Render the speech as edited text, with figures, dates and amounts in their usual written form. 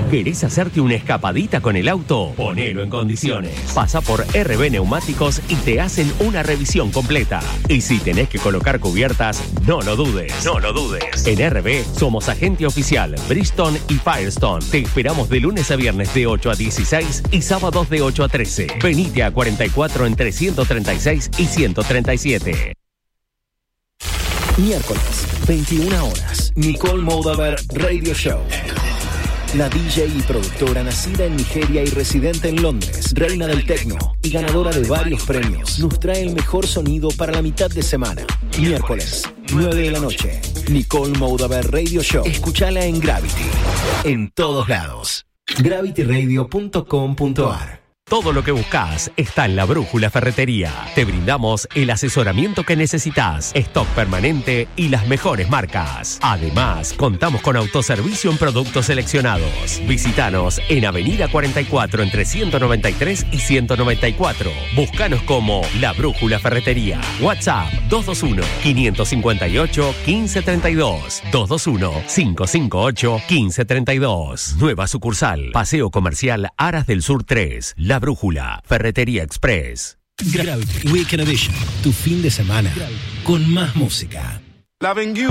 ¿Querés hacerte una escapadita con el auto? Ponelo en condiciones. Pasa por RB Neumáticos y te hacen una revisión completa. Y si tenés que colocar cubiertas, no lo dudes. No lo dudes. En RB somos agente oficial Bridgestone y Firestone. Te esperamos de lunes a viernes de 8 a 16 y sábados de 8 a 13. Venite a 44 entre 136 y 137. Miércoles, 21 horas. Nicole Moldaver Radio Show. La DJ y productora nacida en Nigeria y residente en Londres, reina del techno y ganadora de varios premios, nos trae el mejor sonido para la mitad de semana. Miércoles, 9 de la noche. Nicole Moldaver Radio Show. Escúchala en Gravity. En todos lados. gravityradio.com.ar. Todo lo que buscas está en La Brújula Ferretería. Te brindamos el asesoramiento que necesitas, stock permanente y las mejores marcas. Además, contamos con autoservicio en productos seleccionados. Visítanos en Avenida 44 entre 193 y 194. Búscanos como La Brújula Ferretería. WhatsApp 221-558-1532. 221-558-1532. Nueva sucursal, Paseo Comercial Aras del Sur 3. La Brújula, Ferretería Express. Gravity Weekend Edition, tu fin de semana con más música.